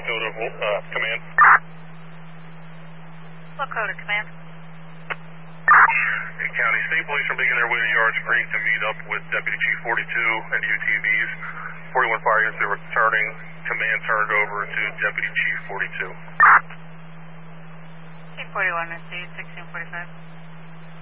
Lakota Command. Lakota Command. Hey, County State Police are making their way to Yards Creek to meet up with Deputy Chief 42 and UTVs. 41 fire units, they were returning. Command turned over to Deputy Chief 42. Chief 41, I see 1645.